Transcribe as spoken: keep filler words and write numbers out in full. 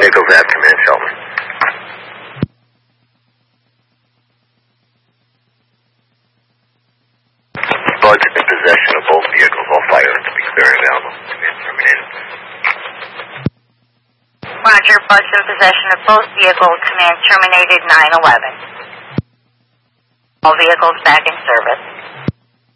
Nichols Ave, command Shelton. Buds in possession of both vehicles. All fire to be clear and available. Command terminated. Roger, Buds in possession of both vehicles. Command terminated nine eleven. All vehicles back in service.